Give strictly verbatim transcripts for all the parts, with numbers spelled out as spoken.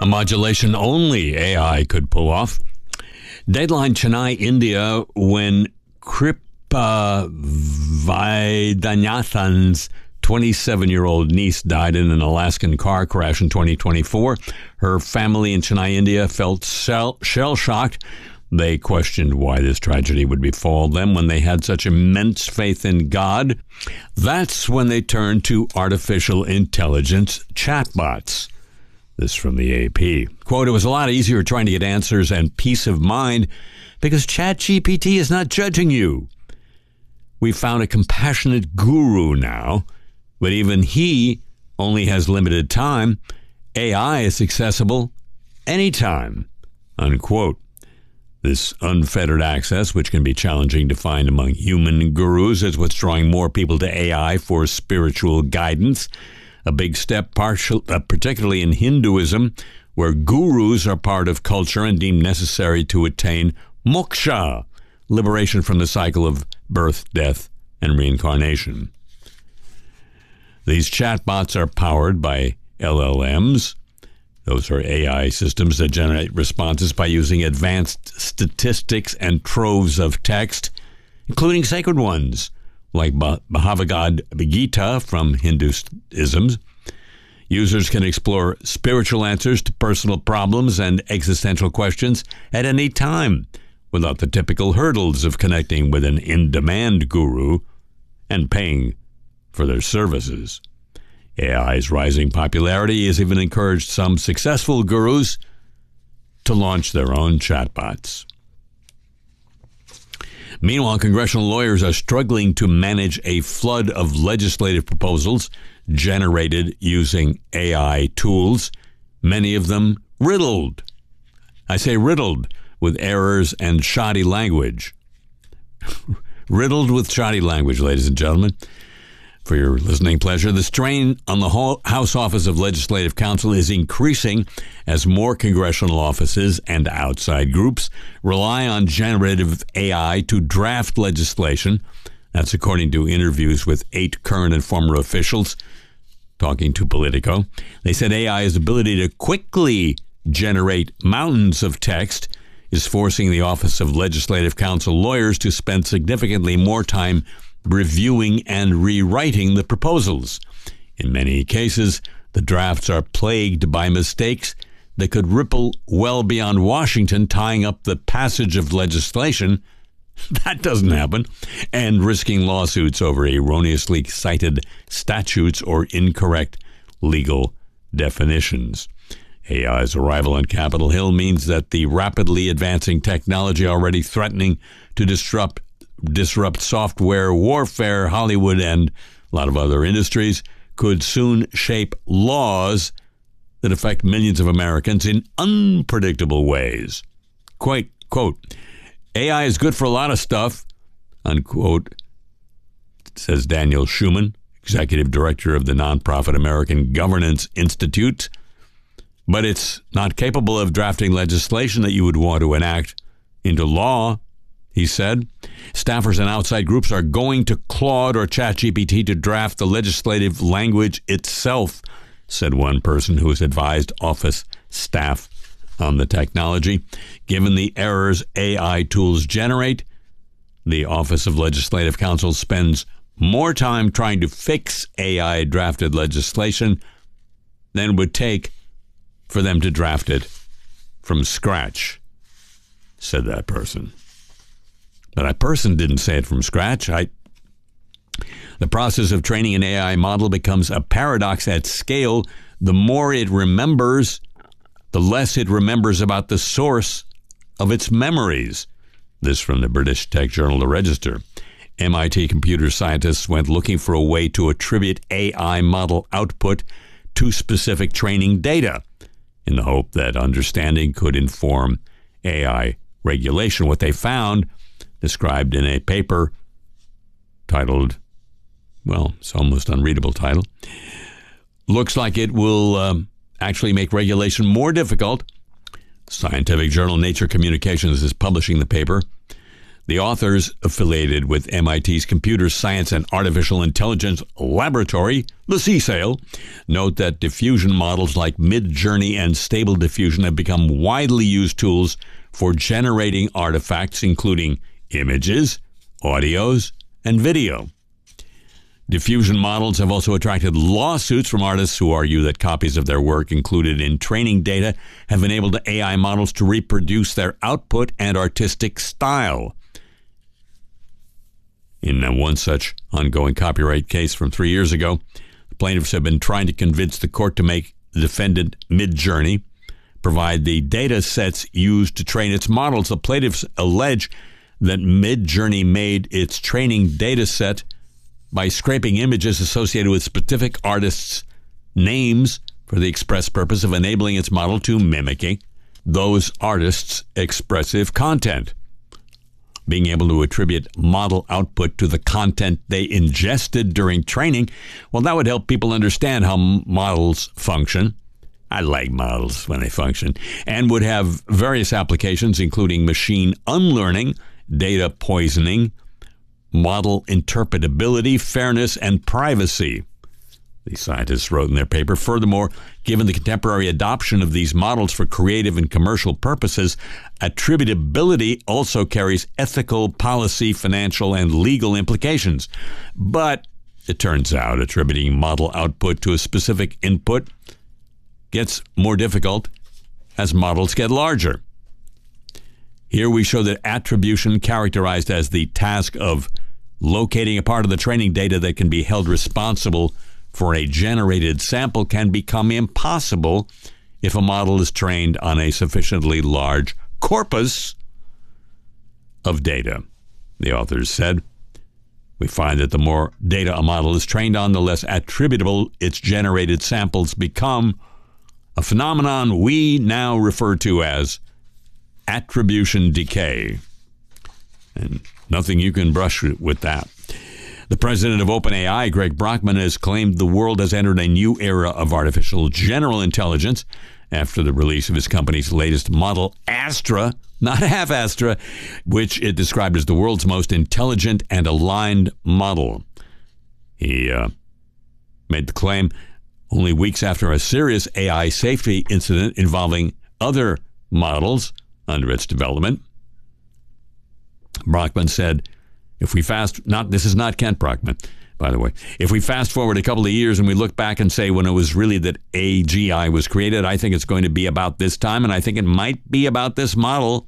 a modulation only A I could pull off. Deadline Chennai, India, when Kripa Vaidyanathan's twenty-seven-year-old niece died in an Alaskan car crash in twenty twenty-four. Her family in Chennai, India felt shell-shocked. They questioned why this tragedy would befall them when they had such immense faith in God. That's when they turned to artificial intelligence chatbots. This from the A P. Quote, it was a lot easier trying to get answers and peace of mind because ChatGPT is not judging you. We found a compassionate guru now, but even he only has limited time. A I is accessible anytime, unquote. This unfettered access, which can be challenging to find among human gurus, is what's drawing more people to A I for spiritual guidance. A big step, partial, uh, particularly in Hinduism, where gurus are part of culture and deemed necessary to attain moksha, liberation from the cycle of birth, death, and reincarnation. These chatbots are powered by L L Ms. Those are A I systems that generate responses by using advanced statistics and troves of text, including sacred ones like Bhagavad Gita from Hinduism. Users can explore spiritual answers to personal problems and existential questions at any time without the typical hurdles of connecting with an in-demand guru and paying for their services. A I's rising popularity has even encouraged some successful gurus to launch their own chatbots. Meanwhile, congressional lawyers are struggling to manage a flood of legislative proposals generated using A I tools, many of them riddled. I say riddled with errors and shoddy language. Riddled with shoddy language, ladies and gentlemen. For your listening pleasure, the strain on the House Office of Legislative Counsel is increasing as more congressional offices and outside groups rely on generative A I to draft legislation. That's according to interviews with eight current and former officials talking to Politico. They said A I's ability to quickly generate mountains of text is forcing the Office of Legislative Counsel lawyers to spend significantly more time reviewing and rewriting the proposals. In many cases, the drafts are plagued by mistakes that could ripple well beyond Washington, tying up the passage of legislation. That doesn't happen. And risking lawsuits over erroneously cited statutes or incorrect legal definitions. A I's arrival on Capitol Hill means that the rapidly advancing technology already threatening to disrupt disrupt software, warfare, Hollywood, and a lot of other industries could soon shape laws that affect millions of Americans in unpredictable ways. Quite, quote, A I is good for a lot of stuff, unquote, says Daniel Schuman, executive director of the nonprofit American Governance Institute, but it's not capable of drafting legislation that you would want to enact into law, he said. Staffers and outside groups are going to Claude or ChatGPT to draft the legislative language itself, said one person who has advised office staff on the technology. Given the errors A I tools generate, the Office of Legislative Counsel spends more time trying to fix A I-drafted legislation than it would take for them to draft it from scratch, said that person. But that person didn't say it from scratch. I, the process of training an A I model becomes a paradox at scale. The more it remembers, the less it remembers about the source of its memories. This from the British tech journal The Register. M I T computer scientists went looking for a way to attribute A I model output to specific training data in the hope that understanding could inform A I regulation. What they found, described in a paper titled, well, it's almost unreadable title, looks like it will um, actually make regulation more difficult. Scientific journal Nature Communications is publishing the paper. The authors, affiliated with M I T's Computer Science and Artificial Intelligence Laboratory, the C S A I L, note that diffusion models like Midjourney and Stable Diffusion have become widely used tools for generating artifacts, including images, audios, and video. Diffusion models have also attracted lawsuits from artists who argue that copies of their work included in training data have enabled A I models to reproduce their output and artistic style. In one such ongoing copyright case from three years ago, the plaintiffs have been trying to convince the court to make the defendant Midjourney provide the data sets used to train its models. The plaintiffs allege that Midjourney made its training data set by scraping images associated with specific artists' names for the express purpose of enabling its model to mimicking those artists' expressive content. Being able to attribute model output to the content they ingested during training, well, that would help people understand how models function. I like models when they function, and would have various applications, including machine unlearning, data poisoning, model interpretability, fairness, and privacy. The scientists wrote in their paper, furthermore, given the contemporary adoption of these models for creative and commercial purposes, attributability also carries ethical, policy, financial, and legal implications. But it turns out attributing model output to a specific input gets more difficult as models get larger. Here we show that attribution, characterized as the task of locating a part of the training data that can be held responsible for a generated sample, can become impossible if a model is trained on a sufficiently large corpus of data. The authors said, we find that the more data a model is trained on, the less attributable its generated samples become, a phenomenon we now refer to as attribution decay. And nothing you can brush with that. The president of OpenAI, Greg Brockman, has claimed the world has entered a new era of artificial general intelligence after the release of his company's latest model, Astra, not half Astra, which it described as the world's most intelligent and aligned model. He uh, made the claim only weeks after a serious A I safety incident involving other models under its development. Brockman said, if we fast, not this is not Kent Brockman, by the way. If we fast forward a couple of years and we look back and say when it was really that A G I was created, I think it's going to be about this time, and I think it might be about this model.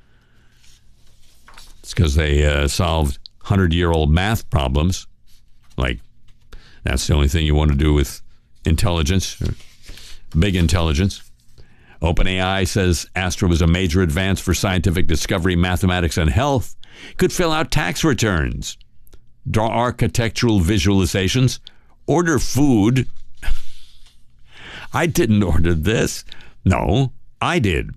It's because they uh, solved hundred-year-old math problems. Like, that's the only thing you want to do with intelligence, or big intelligence. OpenAI says Astra was a major advance for scientific discovery, mathematics, and health. Could fill out tax returns, draw architectural visualizations, order food. I didn't order this. No, I did.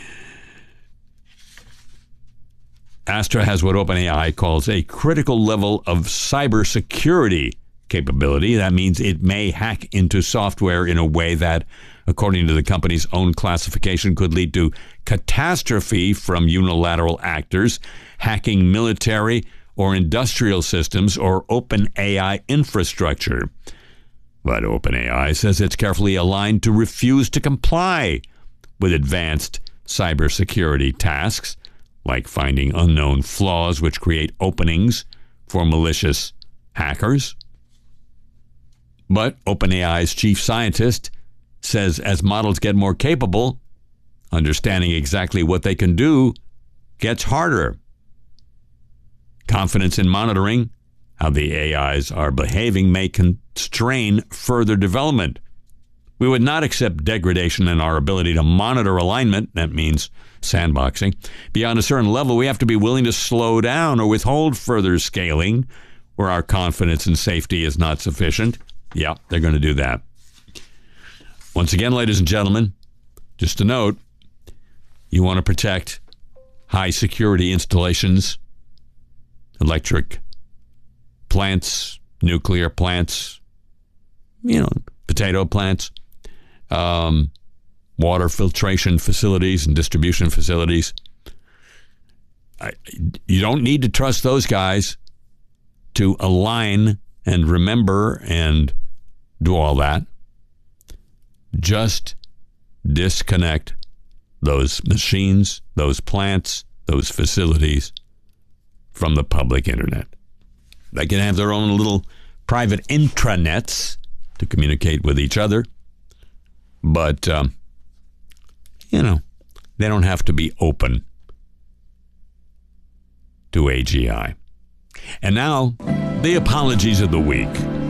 Astra has what OpenAI calls a critical level of cybersecurity capability. That means it may hack into software in a way that, according to the company's own classification, could lead to catastrophe from unilateral actors, hacking military or industrial systems, or OpenAI infrastructure. But OpenAI says it's carefully aligned to refuse to comply with advanced cybersecurity tasks, like finding unknown flaws which create openings for malicious hackers. But OpenAI's chief scientist says as models get more capable, understanding exactly what they can do gets harder. Confidence in monitoring how the A Is are behaving may constrain further development. We would not accept degradation in our ability to monitor alignment, that means sandboxing. Beyond a certain level, we have to be willing to slow down or withhold further scaling where our confidence in safety is not sufficient. Yeah, they're going to do that. Once again, ladies and gentlemen, just a note, you want to protect high security installations, electric plants, nuclear plants, you know, potato plants, um, water filtration facilities and distribution facilities. I, you don't need to trust those guys to align and remember and do all that. Just disconnect those machines, those plants, those facilities from the public internet. They can have their own little private intranets to communicate with each other, but, um, you know, they don't have to be open to A G I. And now, the apologies of the week.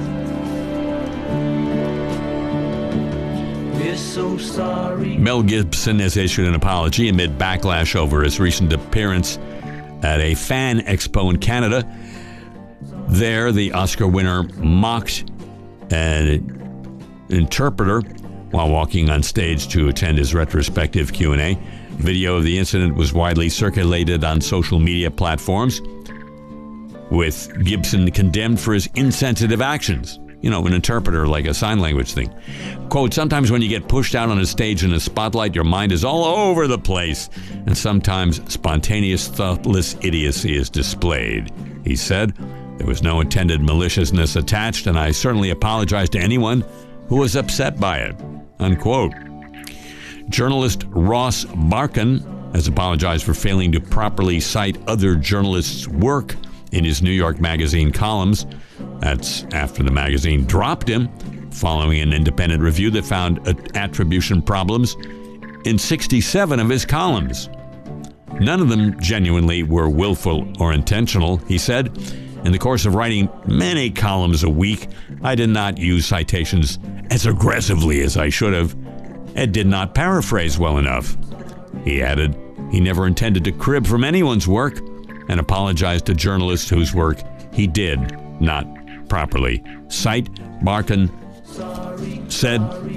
We're so sorry. Mel Gibson has issued an apology amid backlash over his recent appearance at a fan expo in Canada. There, the Oscar winner mocked an interpreter while walking on stage to attend his retrospective Q and A. Video of the incident was widely circulated on social media platforms, with Gibson condemned for his insensitive actions. You know, an interpreter, like a sign language thing. Quote, sometimes when you get pushed out on a stage in a spotlight, your mind is all over the place, and sometimes spontaneous, thoughtless idiocy is displayed, he said. There was no intended maliciousness attached, and I certainly apologize to anyone who was upset by it, unquote. Journalist Ross Barkan has apologized for failing to properly cite other journalists' work in his New York Magazine columns. That's after the magazine dropped him following an independent review that found attribution problems in sixty-seven of his columns. None of them genuinely were willful or intentional, he said. In the course of writing many columns a week, I did not use citations as aggressively as I should have and did not paraphrase well enough. He added he never intended to crib from anyone's work and apologized to journalists whose work he did not properly cite. Barkan said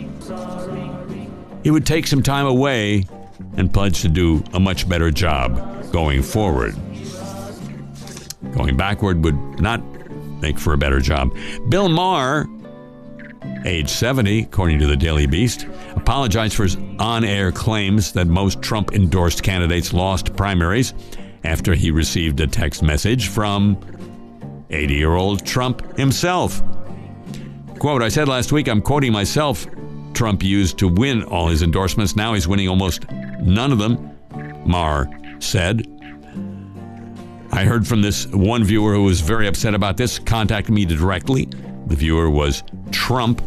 he would take some time away and pledged to do a much better job going forward. Going backward would not make for a better job. Bill Maher, age seventy, according to the Daily Beast, apologized for his on-air claims that most Trump-endorsed candidates lost primaries after he received a text message from eighty-year-old Trump himself. Quote, I said last week, I'm quoting myself, Trump used to win all his endorsements. Now he's winning almost none of them, Maher said. I heard from this one viewer who was very upset about this, contacted me directly. The viewer was Trump,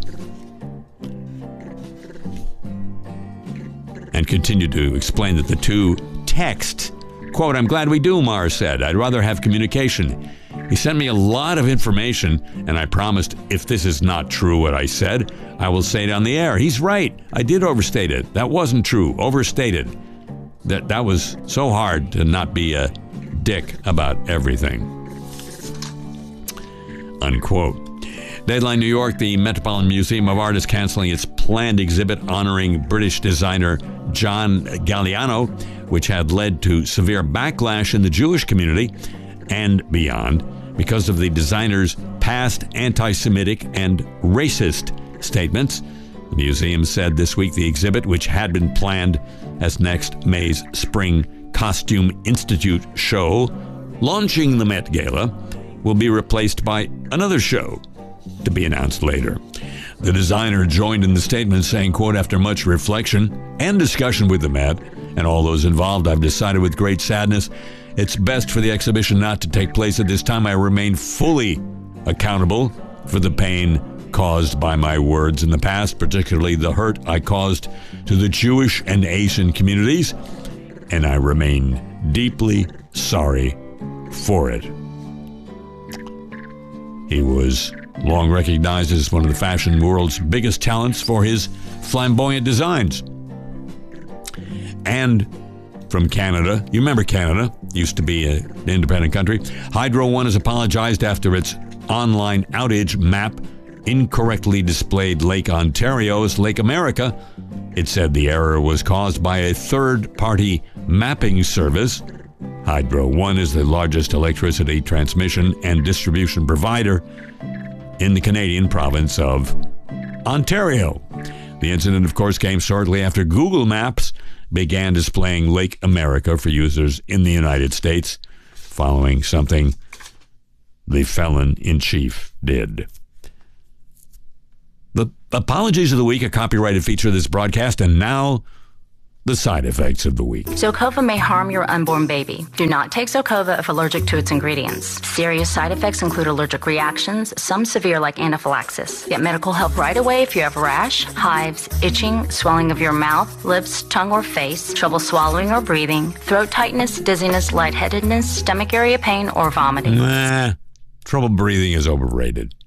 and continued to explain that the two text. Quote, I'm glad we do, Maher said. I'd rather have communication. He sent me a lot of information, and I promised if this is not true what I said, I will say it on the air. He's right. I did overstate it. That wasn't true. Overstated. That, that was so hard to not be a dick about everything. Unquote. Deadline New York, the Metropolitan Museum of Art is canceling its planned exhibit honoring British designer John Galliano, which had led to severe backlash in the Jewish community and beyond because of the designer's past anti-Semitic and racist statements. The museum said this week the exhibit, which had been planned as next May's Spring Costume Institute show, launching the Met Gala, will be replaced by another show to be announced later. The designer joined in the statement saying, quote, after much reflection and discussion with the Met and all those involved, I've decided with great sadness it's best for the exhibition not to take place at this time. I remain fully accountable for the pain caused by my words in the past, particularly the hurt I caused to the Jewish and Asian communities, and I remain deeply sorry for it. He was long recognized as one of the fashion world's biggest talents for his flamboyant designs. And from Canada, you remember Canada, used to be an independent country. Hydro One has apologized after its online outage map incorrectly displayed Lake Ontario as Lake America. It said the error was caused by a third-party mapping service. Hydro One is the largest electricity transmission and distribution provider in the Canadian province of Ontario. The incident, of course, came shortly after Google Maps began displaying Lake America for users in the United States, following something the felon-in-chief did. The apologies of the week, a copyrighted feature of this broadcast, and now the side effects of the week. Zocova may harm your unborn baby. Do not take Zocova if allergic to its ingredients. Serious side effects include allergic reactions, some severe like anaphylaxis. Get medical help right away if you have rash, hives, itching, swelling of your mouth, lips, tongue, or face, trouble swallowing or breathing, throat tightness, dizziness, lightheadedness, stomach area pain, or vomiting. Nah, trouble breathing is overrated.